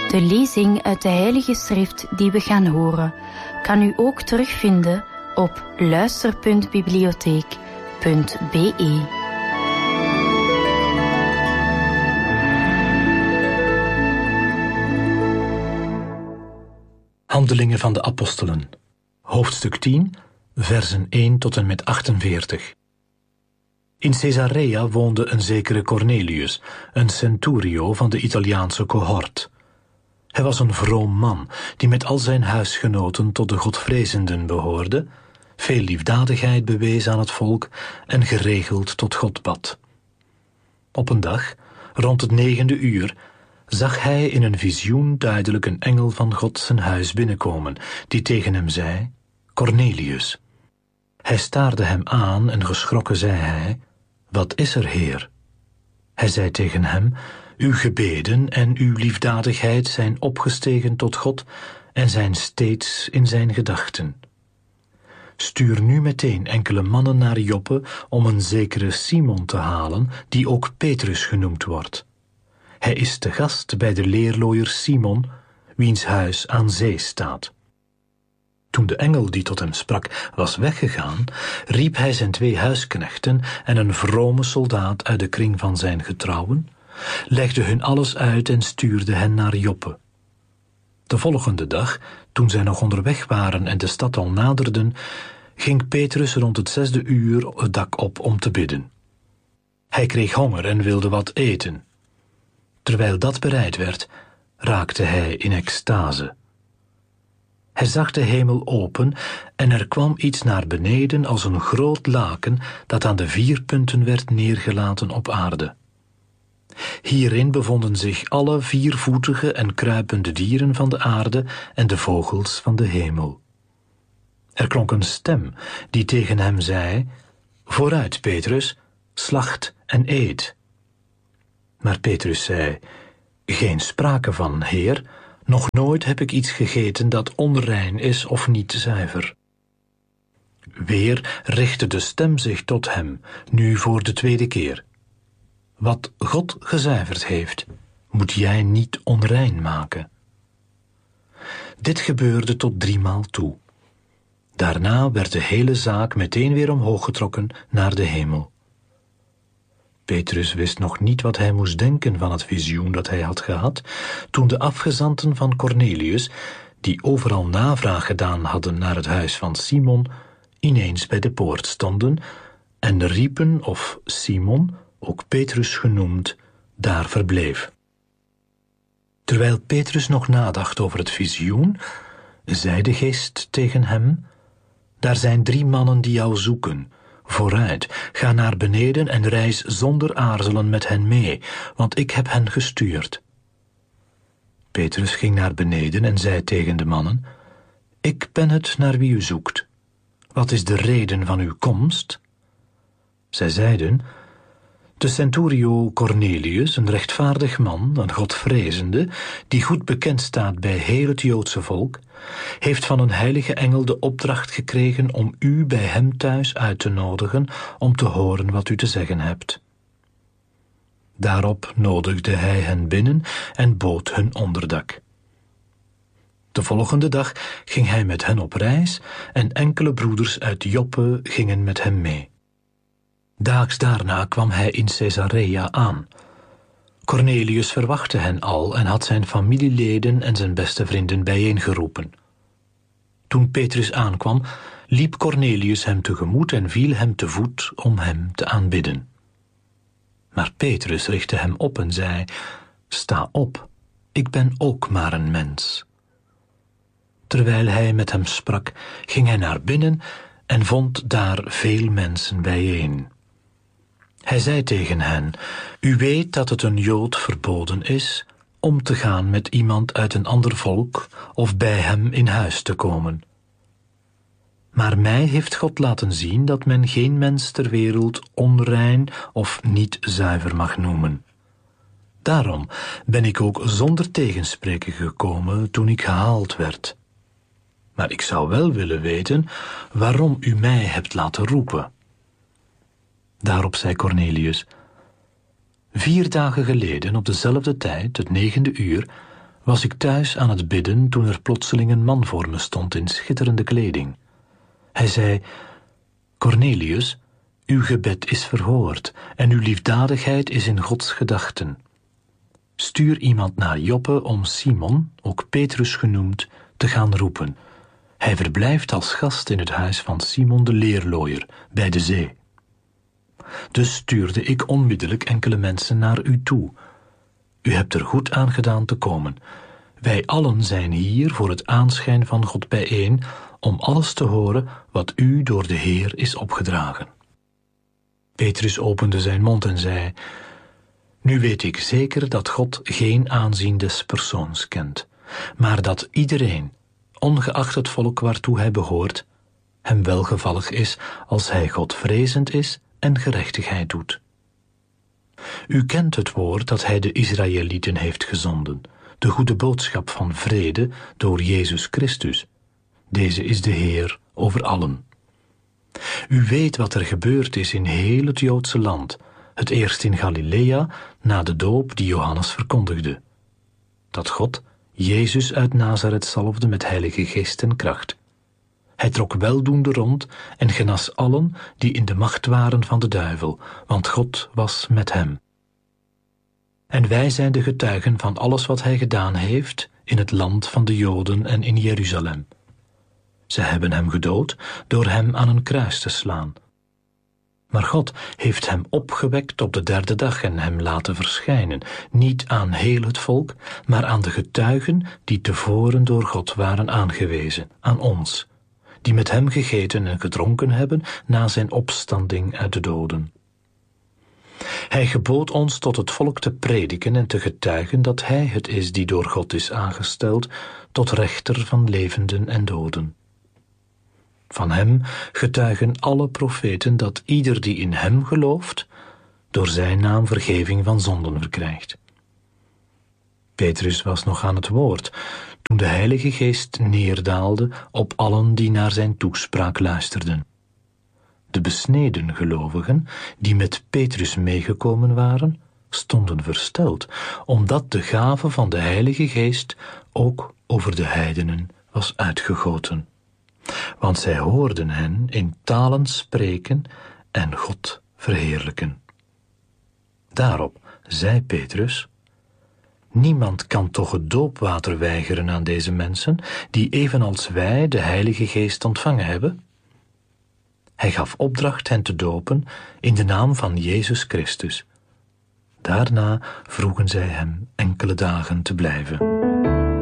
De lezing uit de Heilige Schrift die we gaan horen, kan u ook terugvinden op luister.bibliotheek.be. Handelingen van de Apostelen, hoofdstuk 10, versen 1 tot en met 48. In Caesarea woonde een zekere Cornelius, een centurio van de Italiaanse cohort. Hij was een vroom man, die met al zijn huisgenoten tot de Godvrezenden behoorde, veel liefdadigheid bewees aan het volk en geregeld tot God bad. Op een dag, rond het 9e uur, zag hij in een visioen duidelijk een engel van God zijn huis binnenkomen, die tegen hem zei: Cornelius. Hij staarde hem aan en geschrokken zei hij: Wat is er, Heer? Hij zei tegen hem: Uw gebeden en uw liefdadigheid zijn opgestegen tot God en zijn steeds in zijn gedachten. Stuur nu meteen enkele mannen naar Joppe om een zekere Simon te halen, die ook Petrus genoemd wordt. Hij is te gast bij de leerlooier Simon, wiens huis aan zee staat. Toen de engel die tot hem sprak was weggegaan, riep hij zijn 2 huisknechten en een vrome soldaat uit de kring van zijn getrouwen, legde hun alles uit en stuurde hen naar Joppe. De volgende dag, toen zij nog onderweg waren en de stad al naderden, ging Petrus rond het 6e uur het dak op om te bidden. Hij kreeg honger en wilde wat eten. Terwijl dat bereid werd, raakte hij in extase. Hij zag de hemel open en er kwam iets naar beneden als een groot laken dat aan de 4 punten werd neergelaten op aarde. Hierin bevonden zich alle 4-voetige en kruipende dieren van de aarde en de vogels van de hemel. Er klonk een stem die tegen hem zei: Vooruit, Petrus, slacht en eet. Maar Petrus zei: Geen sprake van, Heer, nog nooit heb ik iets gegeten dat onrein is of niet zuiver. Weer richtte de stem zich tot hem, nu voor de 2e keer. Wat God gezuiverd heeft, moet jij niet onrein maken. Dit gebeurde tot 3 maal toe. Daarna werd de hele zaak meteen weer omhoog getrokken naar de hemel. Petrus wist nog niet wat hij moest denken van het visioen dat hij had gehad, toen de afgezanten van Cornelius, die overal navraag gedaan hadden naar het huis van Simon, ineens bij de poort stonden en riepen of Simon, ook Petrus genoemd, daar verbleef. Terwijl Petrus nog nadacht over het visioen, zei de geest tegen hem: Daar zijn 3 mannen die jou zoeken. Vooruit, ga naar beneden en reis zonder aarzelen met hen mee, want ik heb hen gestuurd. Petrus ging naar beneden en zei tegen de mannen: Ik ben het naar wie u zoekt. Wat is de reden van uw komst? Zij zeiden: De centurio Cornelius, een rechtvaardig man, een Godvrezende, die goed bekend staat bij heel het Joodse volk, heeft van een heilige engel de opdracht gekregen om u bij hem thuis uit te nodigen om te horen wat u te zeggen hebt. Daarop nodigde hij hen binnen en bood hun onderdak. De volgende dag ging hij met hen op reis en enkele broeders uit Joppe gingen met hem mee. Daags daarna kwam hij in Caesarea aan. Cornelius verwachtte hen al en had zijn familieleden en zijn beste vrienden bijeengeroepen. Toen Petrus aankwam, liep Cornelius hem tegemoet en viel hem te voet om hem te aanbidden. Maar Petrus richtte hem op en zei: Sta op, ik ben ook maar een mens. Terwijl hij met hem sprak, ging hij naar binnen en vond daar veel mensen bijeen. Hij zei tegen hen: U weet dat het een Jood verboden is om te gaan met iemand uit een ander volk of bij hem in huis te komen. Maar mij heeft God laten zien dat men geen mens ter wereld onrein of niet zuiver mag noemen. Daarom ben ik ook zonder tegenspreken gekomen toen ik gehaald werd. Maar ik zou wel willen weten waarom u mij hebt laten roepen. Daarop zei Cornelius: 4 dagen geleden, op dezelfde tijd, het 9e uur, was ik thuis aan het bidden toen er plotseling een man voor me stond in schitterende kleding. Hij zei: Cornelius, uw gebed is verhoord en uw liefdadigheid is in Gods gedachten. Stuur iemand naar Joppe om Simon, ook Petrus genoemd, te gaan roepen. Hij verblijft als gast in het huis van Simon de leerlooier bij de zee. Dus stuurde ik onmiddellijk enkele mensen naar u toe. U hebt er goed aan gedaan te komen. Wij allen zijn hier voor het aanschijn van God bijeen, om alles te horen wat u door de Heer is opgedragen. Petrus opende zijn mond en zei: Nu weet ik zeker dat God geen aanzien des persoons kent, maar dat iedereen, ongeacht het volk waartoe hij behoort, hem welgevallig is als hij Godvrezend is en gerechtigheid doet. U kent het woord dat hij de Israëlieten heeft gezonden, de goede boodschap van vrede door Jezus Christus. Deze is de Heer over allen. U weet wat er gebeurd is in heel het Joodse land, het eerst in Galilea, na de doop die Johannes verkondigde. Dat God Jezus uit Nazareth zalfde met Heilige Geest en kracht. Hij trok weldoende rond en genas allen die in de macht waren van de duivel, want God was met hem. En wij zijn de getuigen van alles wat hij gedaan heeft in het land van de Joden en in Jeruzalem. Ze hebben hem gedood door hem aan een kruis te slaan. Maar God heeft hem opgewekt op de 3e dag en hem laten verschijnen, niet aan heel het volk, maar aan de getuigen die tevoren door God waren aangewezen, aan ons, die met hem gegeten en gedronken hebben na zijn opstanding uit de doden. Hij gebood ons tot het volk te prediken en te getuigen dat hij het is die door God is aangesteld tot rechter van levenden en doden. Van hem getuigen alle profeten dat ieder die in hem gelooft, door zijn naam vergeving van zonden verkrijgt. Petrus was nog aan het woord, toen de Heilige Geest neerdaalde op allen die naar zijn toespraak luisterden. De besneden gelovigen, die met Petrus meegekomen waren, stonden versteld, omdat de gave van de Heilige Geest ook over de heidenen was uitgegoten. Want zij hoorden hen in talen spreken en God verheerlijken. Daarop zei Petrus: Niemand kan toch het doopwater weigeren aan deze mensen, die evenals wij de Heilige Geest ontvangen hebben? Hij gaf opdracht hen te dopen in de naam van Jezus Christus. Daarna vroegen zij hem enkele dagen te blijven.